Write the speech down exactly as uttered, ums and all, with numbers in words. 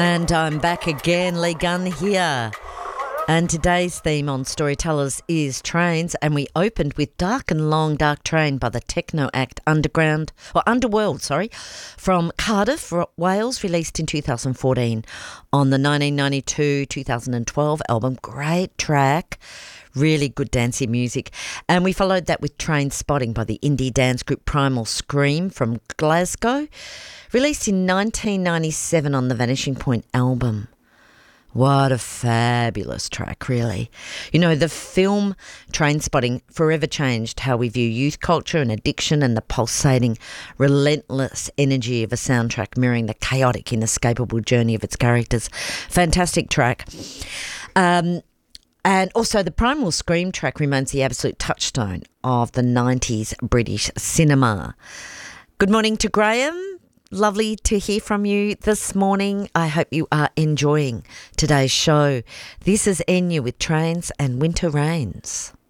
And I'm back again, Lee Gunn here. And today's theme on Storytellers is trains, and we opened with Dark and Long Dark Train by the techno act Underground, or Underworld, sorry, from Cardiff, Wales, released in two thousand fourteen on the nineteen ninety-two two thousand twelve album. Great track. Really good dancey music. And we followed that with Train Spotting by the indie dance group Primal Scream from Glasgow, released in nineteen ninety-seven on the Vanishing Point album. What a fabulous track, really. You know, the film Train Spotting forever changed how we view youth culture and addiction, and the pulsating, relentless energy of a soundtrack mirroring the chaotic, inescapable journey of its characters. Fantastic track. Um... And also the Primal Scream track remains the absolute touchstone of the nineties British cinema. Good morning to Graham. Lovely to hear from you this morning. I hope you are enjoying today's show. This is Enya with Trains and Winter Rains.